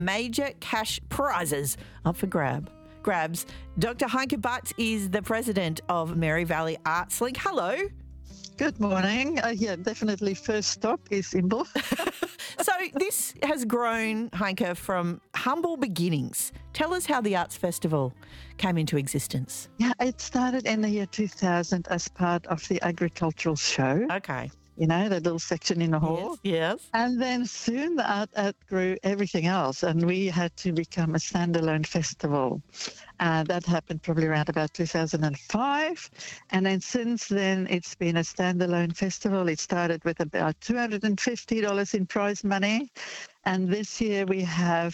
Major cash prizes up for grabs. Dr. Heike Butt is the president of Mary Valley Arts Link. Hello. Good morning. Definitely first stop is Imbil. So this has grown, Heike, from humble beginnings. Tell us how the Arts Festival came into existence. Yeah, it started in the year 2000 as part of the agricultural show. Okay. You know, the little section in the hall. Yes. And then soon the art outgrew everything else, and we had to become a standalone festival. That happened probably around about 2005. And then since then, it's been a standalone festival. It started with about $250 in prize money. And this year we have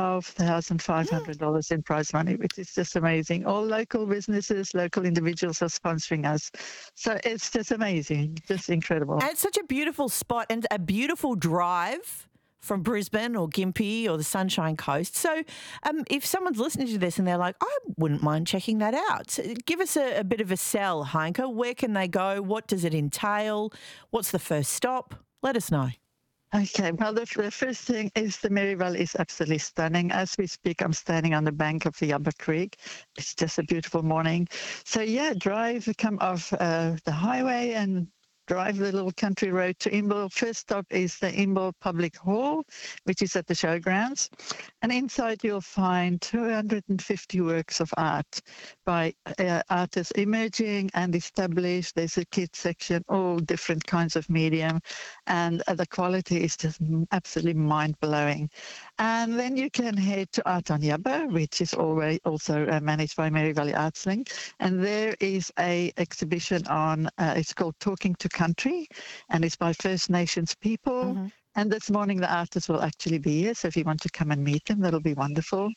$12,500 in prize money, which is just amazing. All local businesses, local individuals are sponsoring us. So it's just amazing, just incredible. And it's such a beautiful spot and a beautiful drive from Brisbane or Gympie or the Sunshine Coast. So if someone's listening to this and they're like, I wouldn't mind checking that out. So give us a bit of a sell, Heike. Where can they go? What does it entail? What's the first stop? Let us know. Okay, well, the first thing is the Mary Valley is absolutely stunning. As we speak, I'm standing on the bank of the Yabba Creek. It's just a beautiful morning. So, come off the highway and drive the little country road to Imbil. First stop is the Imbil Public Hall, which is at the showgrounds. And inside you'll find 250 works of art by artists emerging and established. There's a kids section, all different kinds of medium. And the quality is just absolutely mind-blowing. And then you can head to Art on Yabba, which is always also managed by Mary Valley Arts Link. And there is a exhibition on, it's called Talking to Country, and it's by First Nations people. Mm-hmm. And this morning the artists will actually be here, so if you want to come and meet them, that'll be wonderful.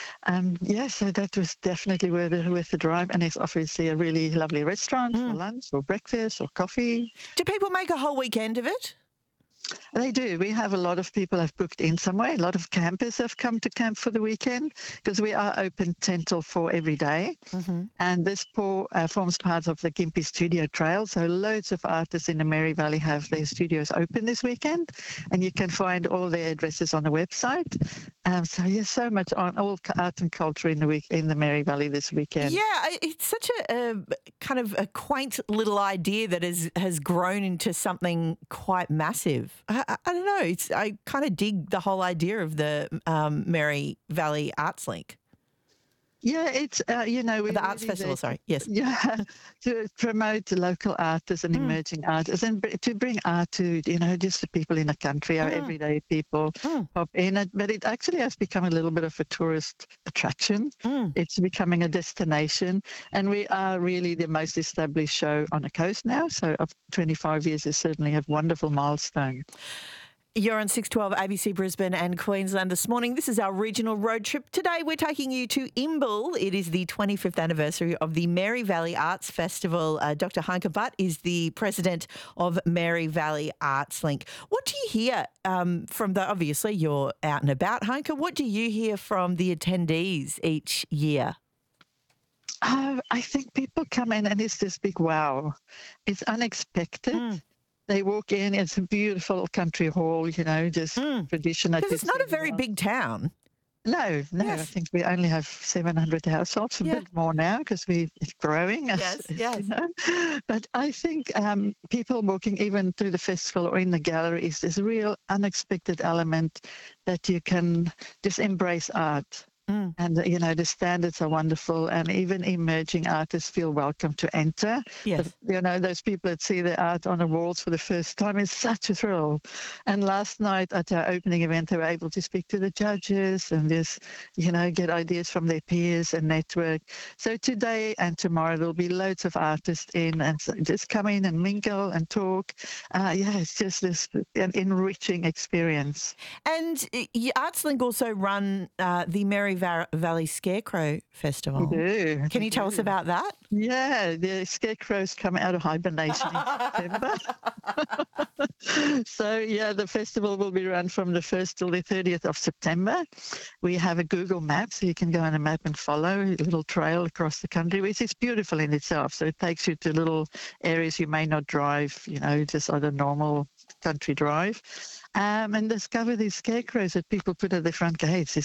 So that was definitely worth the drive, and it's obviously a really lovely restaurant for lunch or breakfast or coffee. Do people make a whole weekend of it? They do. We have a lot of people have booked in somewhere. A lot of campers have come to camp for the weekend because we are open 10 till 4 every day. Mm-hmm. And this forms part of the Gympie Studio Trail. So loads of artists in the Mary Valley have their studios open this weekend. And you can find all their addresses on the website. So much on all art and culture in the Mary Valley this weekend. Yeah, it's such a kind of a quaint little idea that has grown into something quite massive. I don't know. I kind of dig the whole idea of the Mary Valley Arts Link. Yeah, it's, the Arts Festival, sorry, yes. Yeah, to promote local artists and emerging artists and to bring art to, just the people in the country, our everyday people pop in. But it actually has become a little bit of a tourist attraction. It's becoming a destination. And we are really the most established show on the coast now. So of 25 years is certainly a wonderful milestone. You're on 612 ABC Brisbane and Queensland this morning. This is our regional road trip. Today we're taking you to Imbil. It is the 25th anniversary of the Mary Valley Arts Festival. Dr. Heike Butt is the president of Mary Valley Arts Link. What do you hear obviously you're out and about, Heike. What do you hear from the attendees each year? I think people come in and it's this big wow. It's unexpected. They walk in, it's a beautiful country hall, just traditional. Because it's not a very big town. No, yes. I think we only have 700 households, a bit more now because it's growing. Yes. But I think people walking even through the festival or in the gallery is this real unexpected element that you can just embrace art. And, the standards are wonderful, and even emerging artists feel welcome to enter. Yes. But, those people that see their art on the walls for the first time is such a thrill. And last night at our opening event, they were able to speak to the judges and just, get ideas from their peers and network. So today and tomorrow, there'll be loads of artists in, and so just come in and mingle and talk. It's just an enriching experience. And ArtsLink also run the Mary Valley Scarecrow Festival. We do. Can you tell us about that? Yeah, the scarecrows come out of hibernation in September. So, the festival will be run from the 1st till the 30th of September. We have a Google map, so you can go on a map and follow a little trail across the country, which is beautiful in itself. So it takes you to little areas you may not drive, just on a normal country drive, and discover these scarecrows that people put at their front gates.